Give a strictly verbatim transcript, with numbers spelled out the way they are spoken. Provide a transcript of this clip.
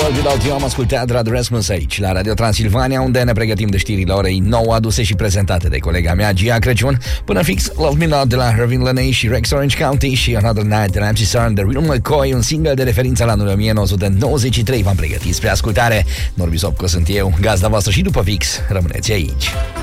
World Without You am ascultat Rad Rasmus aici, la Radio Transilvania, unde ne pregătim de știrile orei nouă, aduse și prezentate de colega mea, Gia Crăciun, până fix Love Me Not de la Irving Laney și Rex Orange County și Another Night de la M C Sarn, The Real McCoy, un single de referință la anul nouăsprezece nouăzeci și trei. V-am pregătit spre ascultare. Norbi Sopco sunt eu, gazda voastră și după fix rămâneți aici.